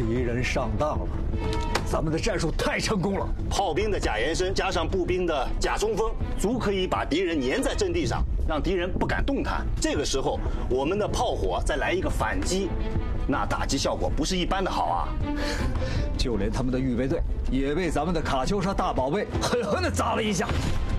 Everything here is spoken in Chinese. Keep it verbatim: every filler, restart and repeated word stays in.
敌人上当了，咱们的战术太成功了。 炮兵的假延伸加上步兵的假冲锋，足可以把敌人粘在阵地上，让敌人不敢动弹。这个时候，我们的炮火再来一个反击，那打击效果不是一般的好啊！ 就连他们的预备队也被咱们的卡秋莎大宝贝狠狠地砸了一下。